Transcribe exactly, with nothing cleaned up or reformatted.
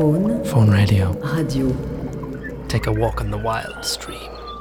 Faune. Faune Radio. Radio. Take a walk on the wild stream.